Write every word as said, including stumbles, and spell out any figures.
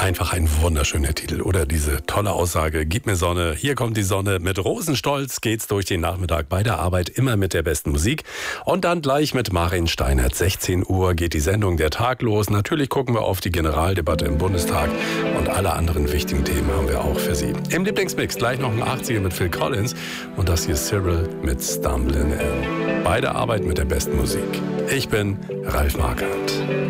Einfach ein wunderschöner Titel. Oder diese tolle Aussage, gib mir Sonne, hier kommt die Sonne. Mit Rosenstolz geht's durch den Nachmittag bei der Arbeit, immer mit der besten Musik. Und dann gleich mit Marin Steinert. sechzehn Uhr geht die Sendung Der Tag los. Natürlich gucken wir auf die Generaldebatte im Bundestag. Und alle anderen wichtigen Themen haben wir auch für Sie. Im Lieblingsmix gleich noch ein achtziger mit Phil Collins. Und das hier Cyril mit Stumblin' In. Bei der Arbeit mit der besten Musik. Ich bin Ralf Marquardt.